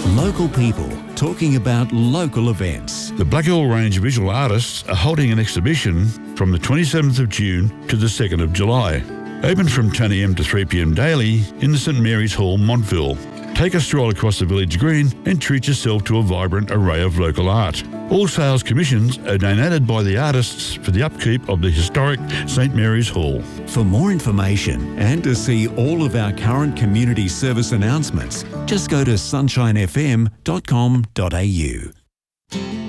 Local people talking about local events. The Blackall Range Visual Artists are holding an exhibition from the 27th of June to the 2nd of July. Open from 10 a.m. to 3 p.m. daily in the St Mary's Hall, Montville. Take a stroll across the village green and treat yourself to a vibrant array of local art. All sales commissions are donated by the artists for the upkeep of the historic St Mary's Hall. For more information and to see all of our current community service announcements, just go to sunshinefm.com.au.